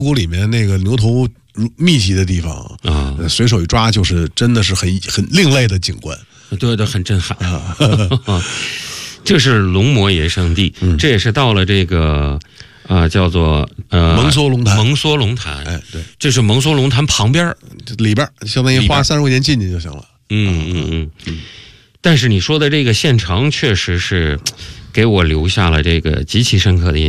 谷里面那个牛头密集的地方啊， 随手一抓就是真的是很另类的景观， 对对，很震撼。这是龙摩爷圣地，这也是到了这个叫做蒙梭龙潭。 蒙梭龙潭， 哎，对， 这是蒙梭龙潭旁边里边相当于花30块钱进去就行了。 但是你说的这个县城确实是给我留下了这个极其深刻的印象。